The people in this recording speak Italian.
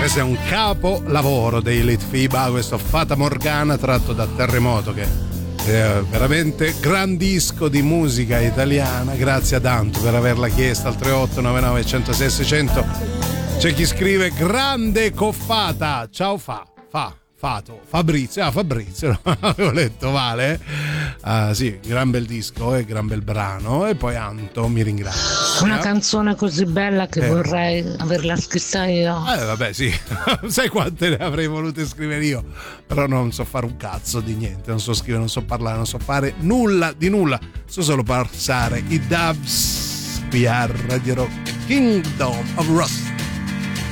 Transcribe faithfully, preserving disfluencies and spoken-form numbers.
Questo è un capolavoro dei Litfiba, questo Fata Morgana tratto da Terremoto, che è veramente gran disco di musica italiana. Grazie a Danto per averla chiesta al tre otto nove nove uno zero sei sei zero zero. C'è chi scrive grande coffata, ciao fa, fa. Fato, Fabrizio, ah Fabrizio, avevo letto male, ah, sì, gran bel disco e gran bel brano. E poi Anto mi ringrazia. Una canzone così bella che eh. vorrei averla scritta io. Eh vabbè sì, sai quante ne avrei volute scrivere io, però non so fare un cazzo di niente, non so scrivere, non so parlare, non so fare nulla di nulla, so solo passare i dubs qui a Radio Rock, Kingdom of Rust.